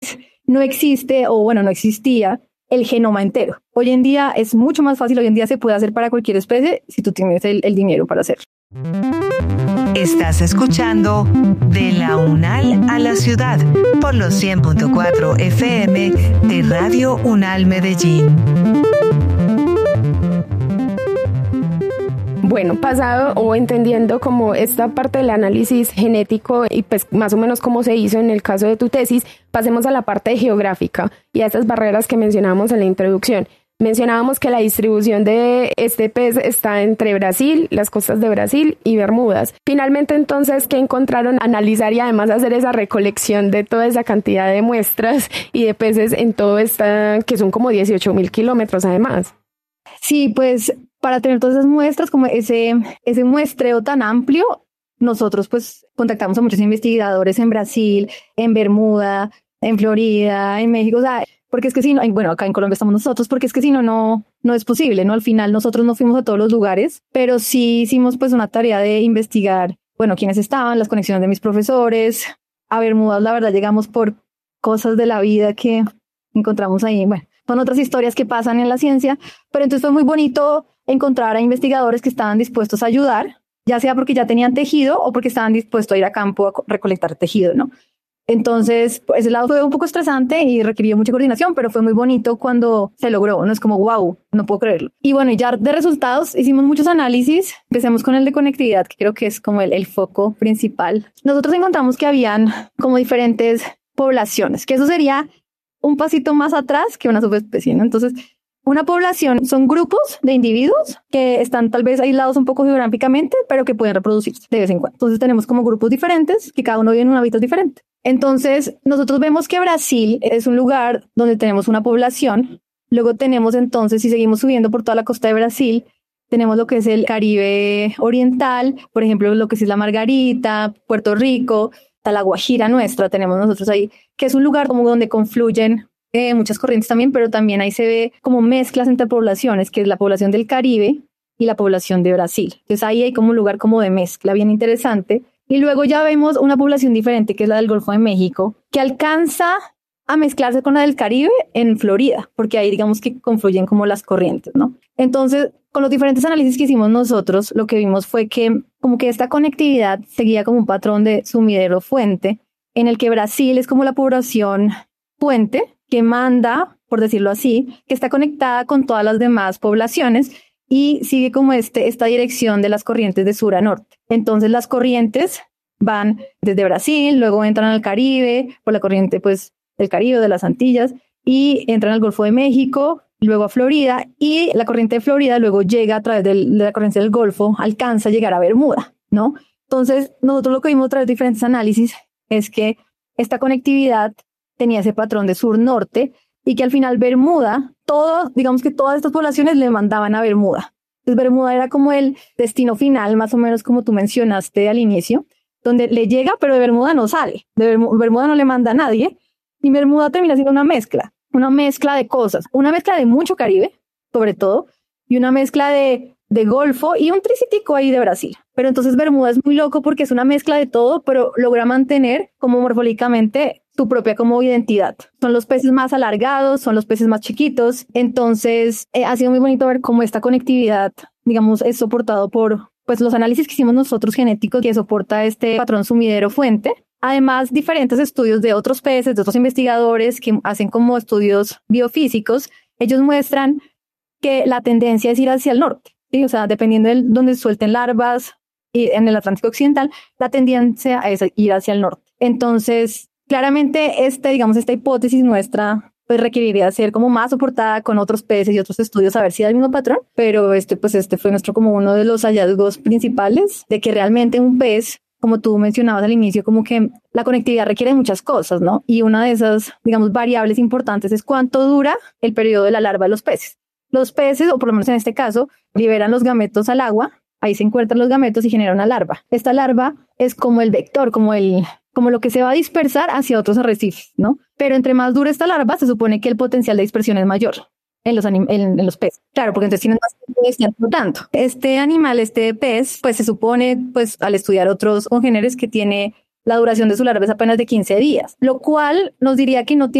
antes no existe, o bueno, no existía el genoma entero. Hoy en día es mucho más fácil, hoy en día se puede hacer para cualquier especie si tú tienes el dinero para hacerlo. Estás escuchando De la UNAL a la Ciudad por los 100.4 FM de Radio UNAL Medellín. Bueno, pasado o entendiendo como esta parte del análisis genético y pues más o menos cómo se hizo en el caso de tu tesis, pasemos a la parte geográfica y a estas barreras que mencionábamos en la introducción. Mencionábamos que la distribución de este pez está entre Brasil, las costas de Brasil y Bermudas. Finalmente, entonces, ¿qué encontraron? Analizar y además hacer esa recolección de toda esa cantidad de muestras y de peces en todo esta, que son como 18.000 kilómetros además. Sí, pues para tener todas esas muestras, como ese muestreo tan amplio, nosotros pues contactamos a muchos investigadores en Brasil, en Bermuda, en Florida, en México, o sea, porque es que si no, bueno, acá en Colombia estamos nosotros, porque es que si no, no es posible, ¿no? Al final nosotros no fuimos a todos los lugares, pero sí hicimos pues una tarea de investigar, bueno, quiénes estaban, las conexiones de mis profesores. A Bermudas, la verdad, llegamos por cosas de la vida que encontramos ahí, bueno, son otras historias que pasan en la ciencia, pero entonces fue muy bonito encontrar a investigadores que estaban dispuestos a ayudar, ya sea porque ya tenían tejido o porque estaban dispuestos a ir a campo a recolectar tejido, ¿no? Entonces, por ese lado fue un poco estresante y requirió mucha coordinación, pero fue muy bonito cuando se logró, ¿no? Es como, wow, no puedo creerlo. Y bueno, ya de resultados hicimos muchos análisis. Empecemos con el de conectividad, que creo que es como el foco principal. Nosotros encontramos que habían como diferentes poblaciones, que eso sería un pasito más atrás que una subespecie, ¿no? Entonces, una población son grupos de individuos que están tal vez aislados un poco geográficamente, pero que pueden reproducirse de vez en cuando. Entonces tenemos como grupos diferentes que cada uno vive en un hábitat diferente. Entonces nosotros vemos que Brasil es un lugar donde tenemos una población. Luego tenemos entonces, si seguimos subiendo por toda la costa de Brasil, tenemos lo que es el Caribe oriental, por ejemplo, lo que es la Margarita, Puerto Rico, está la Guajira nuestra, tenemos nosotros ahí, que es un lugar como donde confluyen muchas corrientes también, pero también ahí se ve como mezclas entre poblaciones, que es la población del Caribe y la población de Brasil. Entonces ahí hay como un lugar como de mezcla bien interesante. Y luego ya vemos una población diferente, que es la del Golfo de México, que alcanza a mezclarse con la del Caribe en Florida, porque ahí digamos que confluyen como las corrientes, ¿no? Entonces, con los diferentes análisis que hicimos nosotros, lo que vimos fue que como que esta conectividad seguía como un patrón de sumidero-fuente, en el que Brasil es como la población puente, que manda, por decirlo así, que está conectada con todas las demás poblaciones y sigue como esta dirección de las corrientes de sur a norte. Entonces las corrientes van desde Brasil, luego entran al Caribe, por la corriente pues del Caribe, de las Antillas, y entran al Golfo de México, luego a Florida, y la corriente de Florida luego llega a través de la corriente del Golfo, alcanza a llegar a Bermuda, ¿no? Entonces nosotros lo que vimos a través de diferentes análisis es que esta conectividad tenía ese patrón de sur-norte y que al final Bermuda, digamos que todas estas poblaciones le mandaban a Bermuda. Entonces Bermuda era como el destino final, más o menos como tú mencionaste al inicio, donde le llega, pero de Bermuda no sale. Bermuda no le manda a nadie y Bermuda termina siendo una mezcla de cosas, una mezcla de mucho Caribe, sobre todo, y una mezcla de Golfo y un tricitico ahí de Brasil. Pero entonces Bermuda es muy loco porque es una mezcla de todo, pero logra mantener como morfológicamente su propia como identidad. Son los peces más alargados, son los peces más chiquitos. Entonces ha sido muy bonito ver cómo esta conectividad, digamos, es soportado por pues los análisis que hicimos nosotros genéticos que soporta este patrón sumidero-fuente. Además, diferentes estudios de otros peces, de otros investigadores que hacen como estudios biofísicos, ellos muestran que la tendencia es ir hacia el norte. ¿Sí? O sea, dependiendo de donde suelten larvas y en el Atlántico Occidental, la tendencia es ir hacia el norte. Entonces, claramente esta hipótesis nuestra pues requeriría ser como más soportada con otros peces y otros estudios a ver si da el mismo patrón, pero este fue nuestro como uno de los hallazgos principales de que realmente un pez, como tú mencionabas al inicio, como que la conectividad requiere muchas cosas, ¿no? Y una de esas, digamos, variables importantes es cuánto dura el periodo de la larva de los peces. Los peces, o por lo menos en este caso, liberan los gametos al agua, ahí se encuentran los gametos y generan una larva. Esta larva es como el vector, como lo que se va a dispersar hacia otros arrecifes, ¿no? Pero entre más dura esta larva, se supone que el potencial de dispersión es mayor en los peces. Claro, porque entonces tienen más tiempo de estar flotando. Este animal, este pez, pues se supone, pues al estudiar otros congéneres, que tiene la duración de su larva es apenas de 15 días, lo cual nos diría que no tiene